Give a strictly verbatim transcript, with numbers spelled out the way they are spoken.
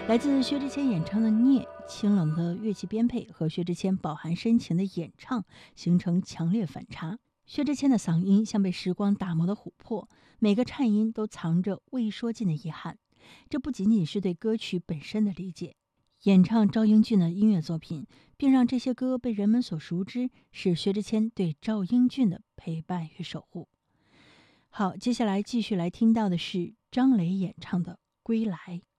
来自薛之谦演唱的《孽》，清冷的乐器编配和薛之谦饱含深情的演唱形成强烈反差。薛之谦的嗓音像被时光打磨的琥珀，每个颤音都藏着未说尽的遗憾。这不仅仅是对歌曲本身的理解，演唱赵英俊的音乐作品，并让这些歌被人们所熟知，是薛之谦对赵英俊的陪伴与守护。好，接下来继续来听到的是张磊演唱的《归来》。